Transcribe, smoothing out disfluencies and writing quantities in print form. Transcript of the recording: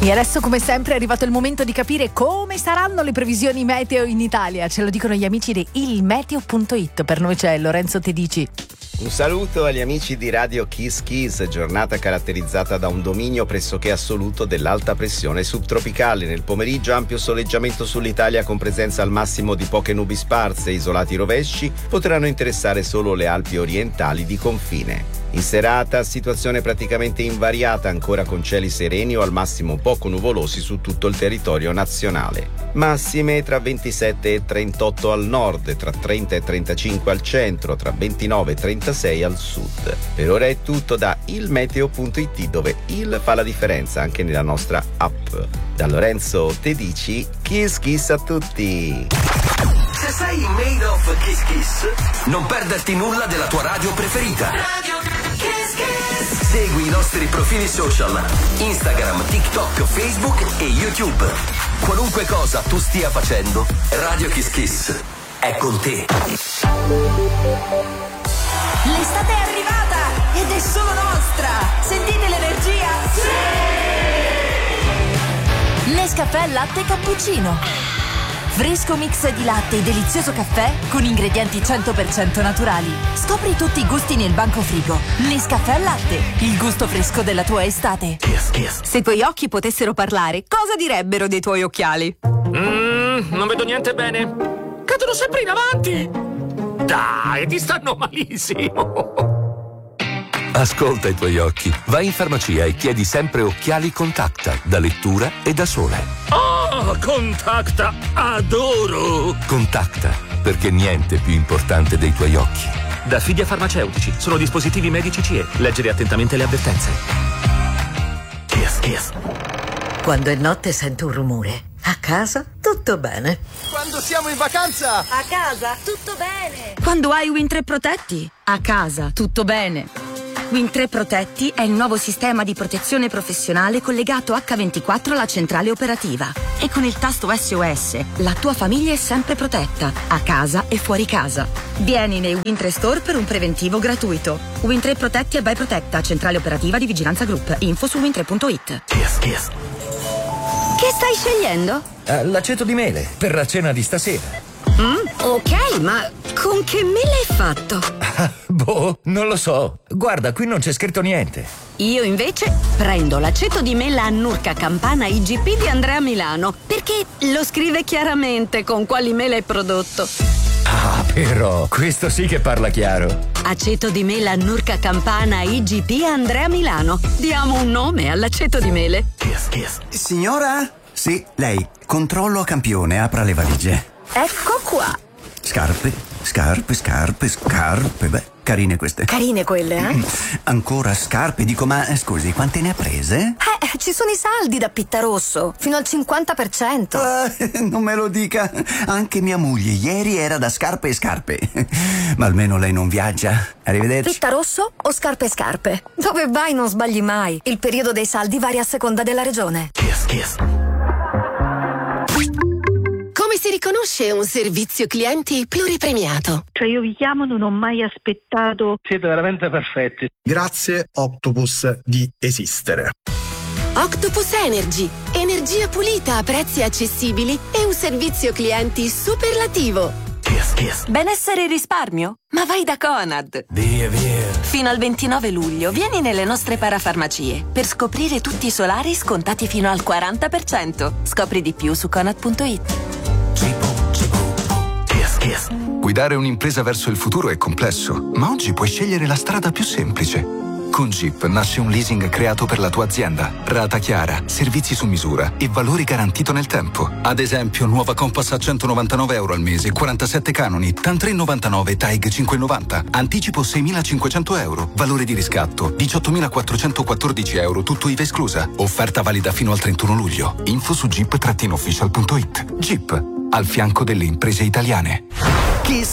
E adesso, come sempre, è arrivato il momento di capire come saranno le previsioni meteo in Italia. Ce lo dicono gli amici di ilmeteo.it. Per noi c'è Lorenzo Tedici. Un saluto agli amici di Radio Kiss Kiss, giornata caratterizzata da un dominio pressoché assoluto dell'alta pressione subtropicale. Nel pomeriggio ampio soleggiamento sull'Italia con presenza al massimo di poche nubi sparse e isolati rovesci potranno interessare solo le Alpi orientali di confine. In serata situazione praticamente invariata, ancora con cieli sereni o al massimo poco nuvolosi su tutto il territorio nazionale. Massime tra 27 e 38 al nord, tra 30 e 35 al centro, tra 29 e 36 al sud. Per ora è tutto da ilmeteo.it, dove il fa la differenza anche nella nostra app. Da Lorenzo Tedici, Kiss Kiss a tutti! Se sei made of Kiss Kiss, non perderti nulla della tua radio preferita. Radio Kiss Kiss. Segui i nostri profili social, Instagram, TikTok, Facebook e YouTube. Qualunque cosa tu stia facendo, Radio Kiss Kiss è con te. L'estate è arrivata ed è solo nostra. Sentite l'energia? Sì! Nescafè latte cappuccino. Fresco mix di latte e delizioso caffè con ingredienti 100% naturali. Scopri tutti i gusti nel banco frigo. Nescafè latte, il gusto fresco della tua estate. Kiss Kiss. Se i tuoi occhi potessero parlare, cosa direbbero dei tuoi occhiali? Non vedo niente bene. Cadono sempre in avanti. Dai, ti stanno malissimo. Ascolta i tuoi occhi. Vai in farmacia e chiedi sempre occhiali Contacta, da lettura e da sole. Oh, Contacta, adoro! Contacta, perché niente è più importante dei tuoi occhi. Da Fidia Farmaceutici, sono dispositivi medici CE. Leggere attentamente le avvertenze. Kiss Kiss. Quando è notte sento un rumore. A casa tutto bene. Quando siamo in vacanza! A casa tutto bene. Quando hai Win 3 Protetti? A casa tutto bene. Win 3 Protetti è il nuovo sistema di protezione professionale collegato H24 alla centrale operativa. E con il tasto SOS, la tua famiglia è sempre protetta, a casa e fuori casa. Vieni nei Win 3 Store per un preventivo gratuito. Win 3 Protetti e by Protetta, centrale operativa di Vigilanza Group. Info su win3.it. Kiss Kiss. Che stai scegliendo? L'aceto di mele, per la cena di stasera. Ok, ma con che mele è fatto? Boh, non lo so. Guarda, qui non c'è scritto niente. Io invece prendo l'aceto di mela Annurca Campana IGP di Andrea Milano, perché lo scrive chiaramente con quali mele è prodotto. Ah, però, questo sì che parla chiaro. Aceto di mela Annurca Campana IGP Andrea Milano. Diamo un nome all'aceto di mele. Kiss Kiss. Signora? Sì, lei. Controllo a campione, apra le valigie. Ecco qua. Scarpe, beh, carine queste. Carine quelle, eh? Ancora scarpe, dico, ma scusi, quante ne ha prese? Ci sono i saldi da Pittarosso, fino al 50%. Non me lo dica, anche mia moglie ieri era da scarpe e scarpe. Ma almeno lei non viaggia. Arrivederci. Pittarosso o scarpe e scarpe? Dove vai non sbagli mai. Il periodo dei saldi varia a seconda della regione. Kiss Kiss. Come si riconosce un servizio clienti pluripremiato? Cioè io vi chiamo, non ho mai aspettato. Siete veramente perfetti. Grazie Octopus di esistere. Octopus Energy, energia pulita a prezzi accessibili e un servizio clienti superlativo. Kiss Kiss. Benessere e risparmio? Ma vai da Conad. Via. Fino al 29 luglio vieni nelle nostre parafarmacie per scoprire tutti i solari scontati fino al 40%. Scopri di più su conad.it. Kiss Kiss. Guidare un'impresa verso il futuro è complesso, ma oggi puoi scegliere la strada più semplice. Con Jeep nasce un leasing creato per la tua azienda. Rata chiara, servizi su misura e valori garantito nel tempo. Ad esempio, nuova Compass a €199 al mese, 47 canoni, TAN 3,99, TAIG 5,90. Anticipo €6.500. Valore di riscatto €18.414, tutto IVA esclusa. Offerta valida fino al 31 luglio. Info su jeep-official.it. Jeep, al fianco delle imprese italiane.